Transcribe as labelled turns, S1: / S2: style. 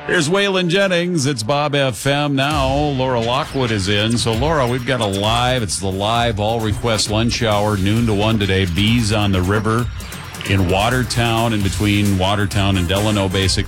S1: Here's Waylon Jennings. It's Bob FM now. Laura Lockwood is in. So, Laura, we've got it's the live all-request lunch hour, noon to 1 today. Bees on the River in Watertown, in between Watertown and Delano, basically.